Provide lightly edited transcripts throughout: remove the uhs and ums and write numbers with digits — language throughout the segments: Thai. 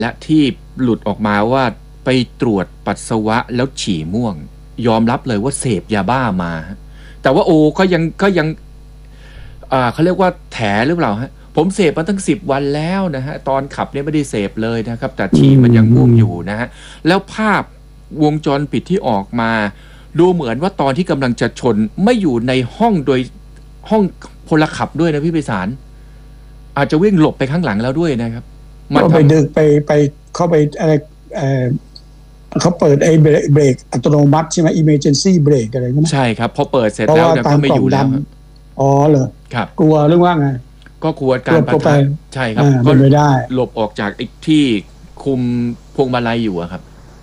และที่หลุดออกมาว่าไปตรวจปัสสาวะแล้วฉี่ม่วงยอมรับเลยว่าเสพยาบ้ามาแต่ว่าโอ้ก็ยังเขาเรียกว่าแถหรือเปล่าฮะผมเสพมาตั้ง10 วันแล้วนะฮะตอนขับเนี่ยไม่ได้เสพเลยนะครับแต่ฉี่มันยังม่วงอยู่นะฮะแล้วภาพวงจรปิดที่ออกมาดูเหมือนว่าตอนที่กำลังจะชนไม่อยู่ในห้องโดยห้องพลขับด้วยนะพี่ไพศาลอาจจะวิ่งหลบไปข้างหลังแล้วด้วยนะครับมันไปดึกไปเข้าไปอะไรเขาเปิดไอ้เบรกอัตโนมัติใช่ไหม emergency brake อะไรใช่ครับพอเปิดเสร็จแล้วก็ไม่อยู่แล้วอ๋อเหรอครับกลัวเรื่องว่าไงก็กลัวการปะทะใช่ครับก็ไม่ได้หลบออกจากไอ้ที่คุมพวงมาลัยอยู่ครับ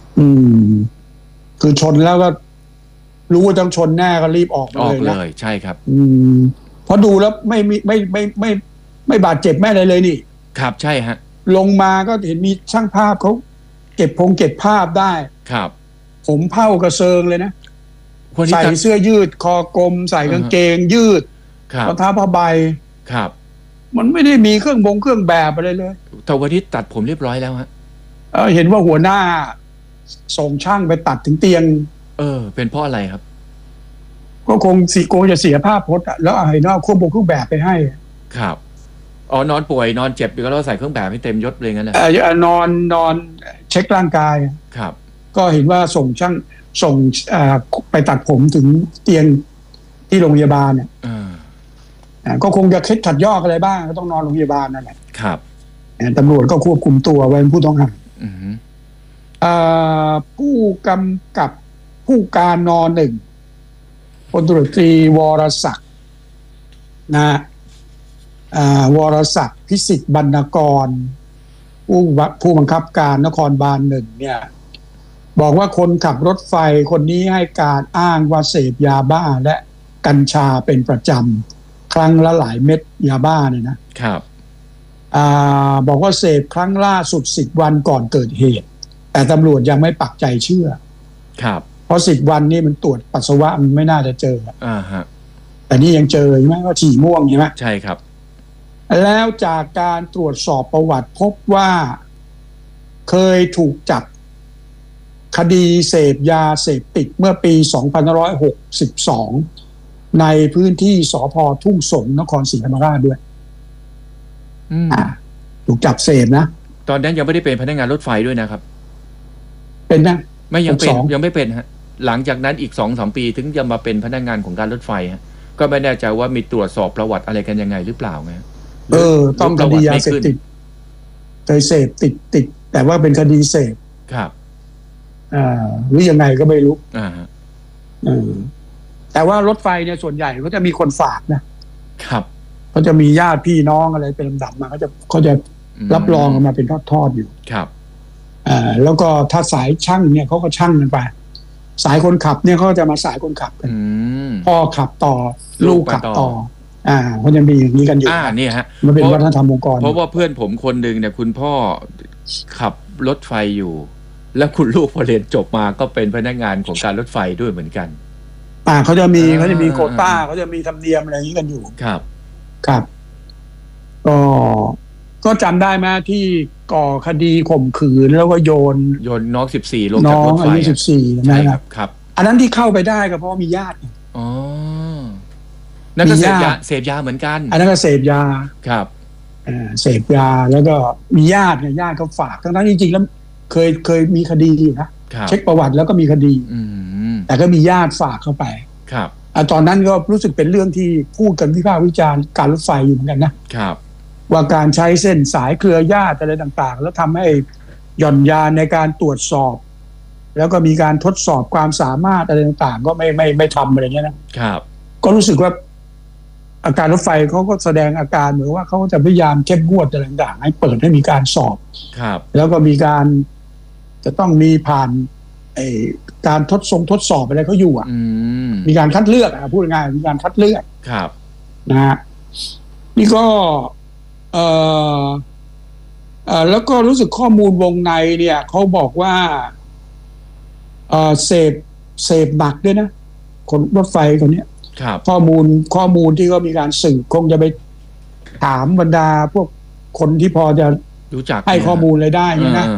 คือชนแล้วก็รู้ว่าต้องชนแน่ก็รีบออกเลยใช่ครับเพราะดูแล้วไม่บาดเจ็บแม่เลยนี่ครับใช่ฮะลงมาก็เห็นมีช่างภาพเขาเก็บภาพได้ครับผมเผ้ากระเซิงเลยนะใส่เสื้อยืดคอกลมใส่กางเกงยืดรองเท้าผ้าใบครับมันไม่ได้มีเครื่องแบบอะไรเลยแต่วันนี้ตัดผมเรียบร้อยแล้วฮะเห็นว่าหัวหน้าส่งช่างไปตัดถึงเตียงเป็นเพราะอะไรครับก็คงจะเสียภาพพจน์แล้วไอ้นอกควบเครื่องแบบไปให้ครับนอนป่วยนอนเจ็บก็เราใส่เครื่องแบบให้เต็มยศเลยงั้นแหละนอนเช็คร่างกายครับก็เห็นว่าส่งไปตัดผมถึงเตียงที่โรงพยาบาลเนี่ยก็คงจะเคล็ดขัดยอกอะไรบ้างก็ต้องนอนโรงพยาบาลนั่นแหละครับตำรวจก็ควบคุมตัวไว้เป็นผู้ต้องหาผู้กำกับผู้การน.1 พลตำรวจตรีวรศักดิ์วรศักดิ์พิสิทธิ์บรรณกรผู้บังคับการนครบาล1เนี่ยบอกว่าคนขับรถไฟคนนี้ให้การอ้างว่าเสพยาบ้าและกัญชาเป็นประจำครั้งละหลายเม็ดยาบ้าเนี่ยนะครับบอกว่าเสพครั้งล่าสุด10 วันก่อนเกิดเหตุแต่ตำรวจยังไม่ปักใจเชื่อครับเพราะ10 วันนี่มันตรวจปัสสาวะมันไม่น่าจะเจอฮะแต่นี่ยังเจอใช่ไหมก็ฉี่ม่วงใช่ไหมใช่ครับแล้วจากการตรวจสอบประวัติพบว่าเคยถูกจับคดีเสพยาเสพติดเมื่อปี2562ในพื้นที่สภ.ทุ่งสงนครศรีธรรมราชด้วยถูกจับเสพนะตอนนั้นยังไม่ได้เป็นพนักงานรถไฟด้วยนะครับเป็นนะไม่ยังไม่เป็นฮะหลังจากนั้นอีก 2-3 ปีถึงจะมาเป็นพนักงานของการรถไฟฮะก็ไม่แน่ใจว่ามีตรวจสอบประวัติอะไรกันยังไงหรือเปล่าไงต้องคดียาเสพติดเคยเสพติดแต่ว่าเป็นคดีเสพครับหรือยังไงก็ไม่รู้แต่ว่ารถไฟเนี่ยส่วนใหญ่เขาจะมีคนฝากนะครับเขาจะมีญาติพี่น้องอะไรเป็นลำดับมาเขาจะรับรองมาเป็นทอดอยู่ครับแล้วก็ถ้าสายช่างเนี่ยเขาก็ช่างกันไปสายคนขับเนี่ยเขาจะมาสายคนขับกันพ่อขับต่อลูกขับต่อเขาจะมีอย่างนี้กันอยู่นี่ฮะมันเป็นวัฒนธรรมองค์กรเพราะว่าเพื่อนผมคนหนึ่งเนี่ยคุณพ่อขับรถไฟอยู่แล้วคุณลูกพอเรียนจบมาก็เป็นพนักงานของการรถไฟด้วยเหมือนกันเขาจะมีโควต้าเขาจะมีธรรมเนียมอะไรอย่างนี้กันอยู่ครับก็จำได้ไหมที่ก่อคดีข่มขืนแล้วก็โยนน้อง14ลงจากรถไฟน้องอายุ14 ใช่ครับอันนั้นที่เข้าไปได้ก็เพราะมีญาตินั่นก็เสพยาเหมือนกันอันนั้นก็เสพยาครับเสพยาแล้วก็มีญาติเขาฝากทั้งจริงๆแล้วเคยมีคดีอยู่นะเช็คประวัติแล้วก็มีคดีแต่ก็มีญาติฝากเข้าไปครับตอนนั้นก็รู้สึกเป็นเรื่องที่พูดกันวิพากษ์วิจารณ์การรถไฟอยู่เหมือนกันนะครับว่าการใช้เส้นสายเครือญาติอะไรต่างๆแล้วทำให้หย่อนยานในการตรวจสอบแล้วก็มีการทดสอบความสามารถอะไรต่างๆก็ไม่ทำอะไรเงี้ยนะครับก็รู้สึกว่าอาการรถไฟเขาก็แสดงอาการเหมือนว่าเขาจะพยายามเข้มงวดอะไรต่างๆให้เปิดให้มีการสอบครับแล้วก็มีการจะต้องมีผ่านการทดสอบอะไรเขาอยู่มีการคัดเลือกพูดง่ายมีการคัดเลือกครับนะฮะนี่ก็แล้วก็รู้สึกข้อมูลวงในเนี่ยเขาบอกว่าเสพหนักด้วยนะคนรถไฟคนนี้ข้อมูลที่ก็มีการสืบคงจะไปถามบรรดาพวกคนที่พอจะรู้จักให้ข้อมูลเลยได้เนี่ยนะ